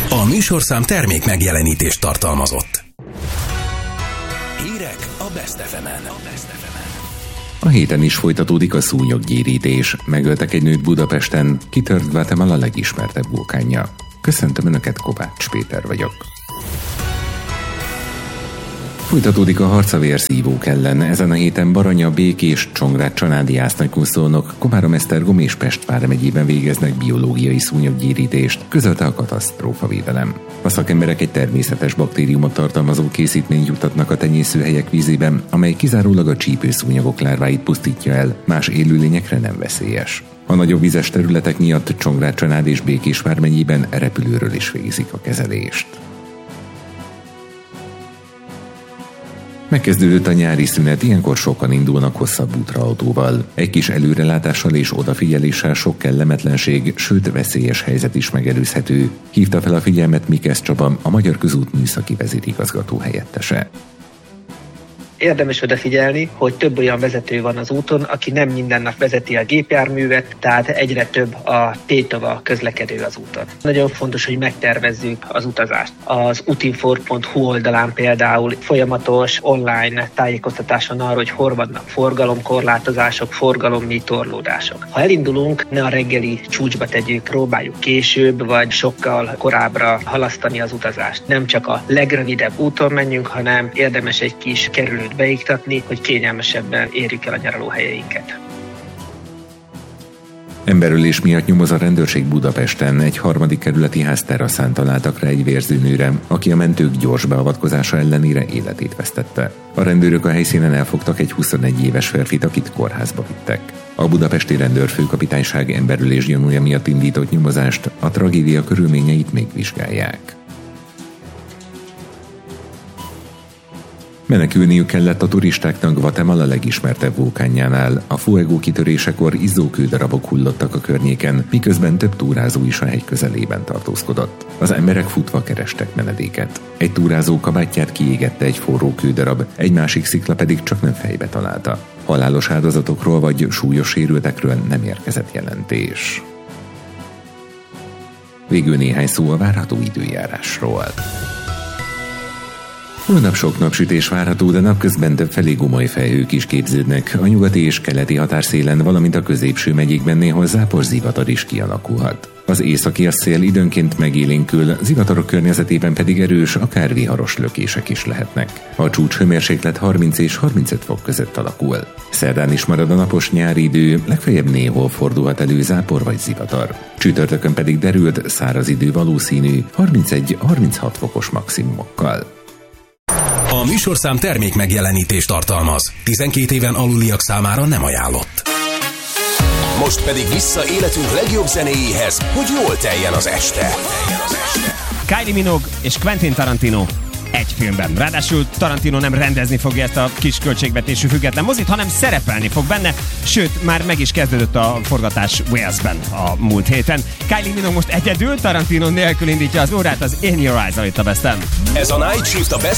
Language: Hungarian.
A műsorszám termék megjelenítést tartalmazott. Hírek a Best FM-en. A héten is folytatódik a szúnyoggyérítés. Megöltek egy nőt Budapesten, kitört Guatemala legismertebb vulkánja. Köszöntöm Önöket, Kovács Péter vagyok. Folytatódik a harc a vérszívók ellen. Ezen a héten Baranya, Békés, Csongrád, Csanádi, Ásznagy-Kunszolnok, Komárom-Esztergom és Pest vármegyében végeznek biológiai szúnyoggyérítést, közölte a katasztrófavédelem. A szakemberek egy természetes baktériumot tartalmazó készítményt juttatnak a tenyészőhelyek vízében, amely kizárólag a csípőszúnyogok lárváit pusztítja el, más élőlényekre nem veszélyes. A nagyobb vizes területek miatt Csongrád, Csanád és Békés vármegyében repülőről is végzik a kezelést. Megkezdődött a nyári szünet, ilyenkor sokan indulnak hosszabb útra autóval. Egy kis előrelátással és odafigyeléssel sok kellemetlenség, sőt veszélyes helyzet is megelőzhető, hívta fel a figyelmet Mikesz Csaba, a Magyar Közút műszaki vezérigazgató helyettese. Érdemes odafigyelni, hogy több olyan vezető van az úton, aki nem minden nap vezeti a gépjárművet, tehát egyre több a tétova közlekedő az úton. Nagyon fontos, hogy megtervezzük az utazást. Az utinfor.hu oldalán például folyamatos online tájékoztatás van arról, hogy hol vannak forgalomkorlátozások, forgalommi torlódások. Ha elindulunk, ne a reggeli csúcsba tegyük, próbáljuk később, vagy sokkal korábbra halasztani az utazást. Nem csak a legrövidebb úton menjünk, hanem érdemes egy kis kerülőt beiktatni, hogy kényelmesebben érjük el a nyaralóhelyeinket. Emberölés miatt nyomoz a rendőrség Budapesten. Egy harmadik kerületi ház teraszán találtak rá egy vérző nőre, aki a mentők gyors beavatkozása ellenére életét vesztette. A rendőrök a helyszínen elfogtak egy 21 éves férfit, akit kórházba vittek. A budapesti rendőrfőkapitányság emberölés gyanúja miatt indított nyomozást, a tragédia körülményeit még vizsgálják. Menekülniük kellett a turistáknak Guatemala legismertebb vulkánjánál. A Fuego kitörésekor izzókődarabok hullottak a környéken, miközben több túrázó is a hegy közelében tartózkodott. Az emberek futva kerestek menedéket. Egy túrázó kabátját kiégette egy forró kődarab, egy másik szikla pedig csak nem fejbe találta. Halálos áldozatokról vagy súlyos sérültekről nem érkezett jelentés. Végül néhány szó a várható időjárásról. Holnap sok napsütés várható, de napközben többfelé gomoly felhők is képződnek. A nyugati és keleti határszélen, valamint a középső megyékben néhol zápor zivatar is kialakulhat. Az északi szél időnként megélénkül, zivatarok környezetében pedig erős, akár viharos lökések is lehetnek. A csúcshőmérséklet 30 és 35 fok között alakul. Szerdán is marad a napos nyári idő, legfeljebb néhol fordulhat elő zápor vagy zivatar. Csütörtökön pedig derült, száraz idő valószínű, 31-36 fokos maximumokkal. A műsorszám termék megjelenítést tartalmaz. 12 éven aluliak számára nem ajánlott. Most pedig vissza életünk legjobb zenéjéhez, hogy jól teljen az este. Kylie Minogue és Quentin Tarantino egy filmben. Ráadásul Tarantino nem rendezni fogja ezt a kis költségvetésű független mozit, hanem szerepelni fog benne, sőt, már meg is kezdődött a forgatás Walesben a múlt héten. Kylie Minogue most egyedül, Tarantino nélkül indítja az órát az In Your Eyes-al itt a Best-en. Ez a Night Shift a Best